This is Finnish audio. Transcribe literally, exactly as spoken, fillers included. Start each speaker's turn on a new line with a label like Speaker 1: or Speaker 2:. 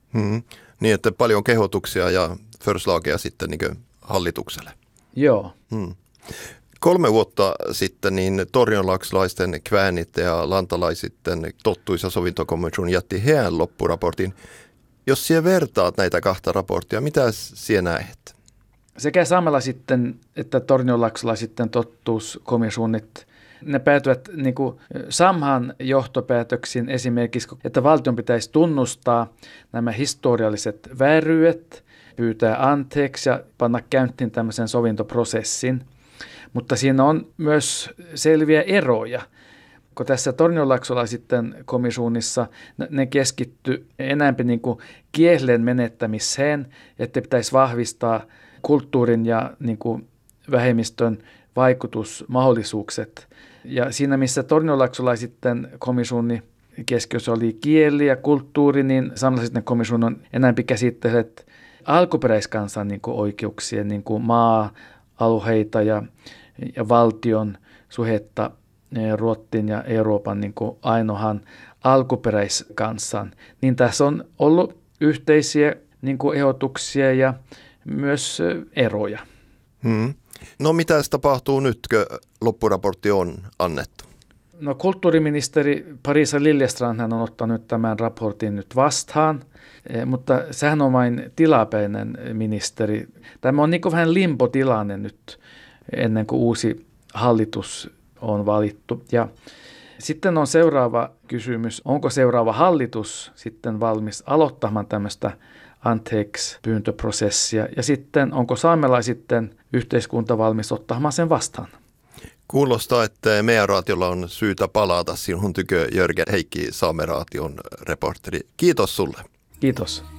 Speaker 1: Hmm. Niin, että paljon kehotuksia ja förslageja sitten niin hallitukselle.
Speaker 2: Joo.
Speaker 1: Hmm. Kolme vuotta sitten niin tornionlaakslaisten kväänit ja lantalaisitten tottuisa sovintokommission jätti heidän loppuraportin. Jos siellä vertaat näitä kahta raporttia, mitä siellä näet?
Speaker 2: Sekä saamelaisitten että tornionlaakslaisitten tottuuskommissionit, ne päätyvät niin kuin samaan johtopäätöksiin esimerkiksi, että valtion pitäisi tunnustaa nämä historialliset vääryydet, pyytää anteeksi ja panna käyntiin tämmöisen sovintoprosessin. Mutta siinä on myös selviä eroja. Kun tässä tornionlaakslaisitten komissionissa ne keskittyy enemmän niin kuin kielen menettämiseen, että pitäisi vahvistaa kulttuurin ja niin kuin vähemmistön vaikutusmahdollisuukset. Ja siinä, missä tornionlaakslaisitten komissioni keskiössä oli kieli ja kulttuuri, niin saamelaisitten komission on enemmän käsittelet alkuperäiskansan niin kuin oikeuksia, niin kuin maa, alueita ja, ja valtion suhetta Ruotsin ja Euroopan niin kuin ainohan alkuperäiskansan. Niin tässä on ollut yhteisiä niin kuin ehdotuksia ja myös eroja.
Speaker 1: Hmm. No mitä tapahtuu nyt, kun loppuraportti on annettu?
Speaker 2: No kulttuuriministeri Parisa Liljestrand hän on ottanut tämän raportin nyt vastaan, mutta sehän on vain tilapäinen ministeri. Tämä on niin kuin vähän limpotilanne nyt ennen kuin uusi hallitus on valittu. Ja sitten on seuraava kysymys, onko seuraava hallitus sitten valmis aloittamaan tämmöistä anteeksi pyyntöprosessia ja sitten onko saamelaisitten yhteiskunta valmis ottamaan sen vastaan?
Speaker 1: Kuulostaa, että meidän raatiolla on syytä palata sinun tykö Jörgen Heikki Saameraation reporteri. Kiitos sulle.
Speaker 2: Kiitos.